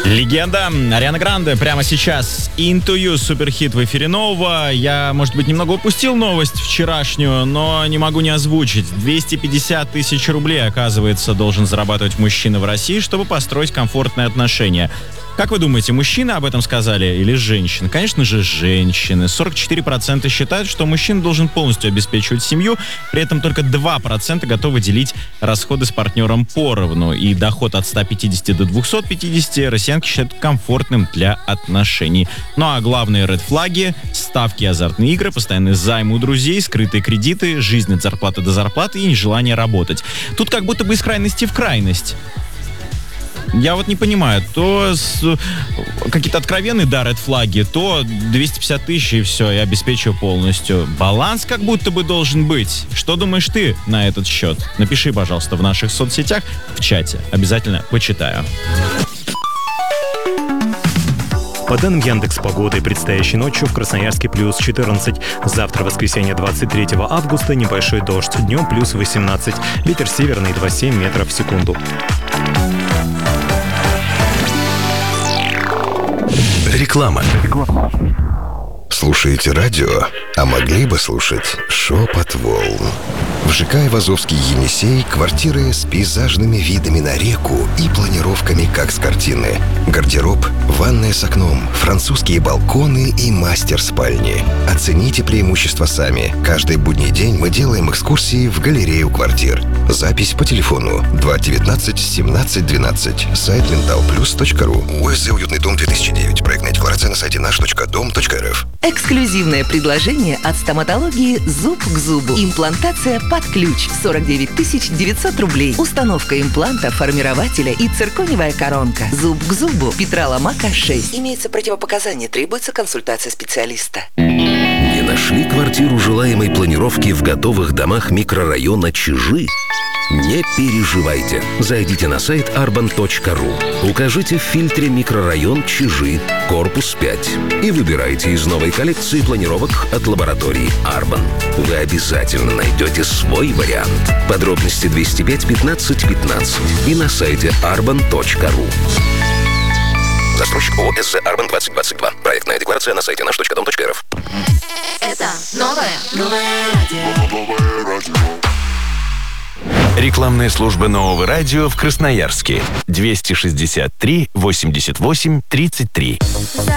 Легенда Ариана Гранде прямо сейчас. Into You, суперхит в эфире Нового. Я, может быть, немного упустил новость вчерашнюю, но не могу не озвучить. 250 тысяч рублей, оказывается, должен зарабатывать мужчина в России, чтобы построить комфортные отношения. Как вы думаете, мужчины об этом сказали или женщины? Конечно же, женщины. 44% считают, что мужчина должен полностью обеспечивать семью, при этом только 2% готовы делить расходы с партнером поровну. И доход от 150 до 250 россиянки считают комфортным для отношений. Ну а главные ред-флаги – ставки, азартные игры, постоянные займы у друзей, скрытые кредиты, жизнь от зарплаты до зарплаты и нежелание работать. Тут как будто бы из крайности в крайность. Я вот не понимаю, то какие-то откровенные, да, ред-флаги, то 250 тысяч и все, я обеспечиваю полностью. Баланс как будто бы должен быть. Что думаешь ты на этот счет? Напиши, пожалуйста, в наших соцсетях, в чате. Обязательно почитаю. По данным Яндекс.Погоды, предстоящей ночью в Красноярске плюс 14. Завтра, воскресенье, 23 августа, небольшой дождь. Днем плюс 18. Ветер северный 2,7 метров в секунду. Реклама. Слушаете радио, а могли бы слушать «Шепот волн». В ЖК Айвазовский Енисей квартиры с пейзажными видами на реку и планировками, как с картины. Гардероб, ванная с окном, французские балконы и мастер-спальни. Оцените преимущества сами. Каждый будний день мы делаем экскурсии в галерею квартир. Запись по телефону 219 17 12. Сайт mentalplus.ru. УСЗ «Уютный дом» 2009. Проектная декларация на сайте наш.дом.рф. Эксклюзивное предложение от стоматологии «Зуб к зубу». Имплантация под ключ. 49 900 рублей. Установка импланта, формирователя и циркониевая коронка. «Зуб к зубу». Петра Ломака, 6. Имеется противопоказание. Требуется консультация специалиста. Не нашли квартиру желаемой планировки в готовых домах микрорайона Чижи? Не переживайте. Зайдите на сайт arban.ru. Укажите в фильтре «Микрорайон Чижи», корпус 5 и выбирайте из новой коллекции планировок от лаборатории Арбан. Вы обязательно найдете свой вариант. Подробности 205 15 15 и на сайте arban.ru. Застройщик ООО «СЗ Арбан 2022». Проектная декларация на сайте наш.дом.рф. Это новое радио. Рекламная служба нового радио в Красноярске. 263 88 33.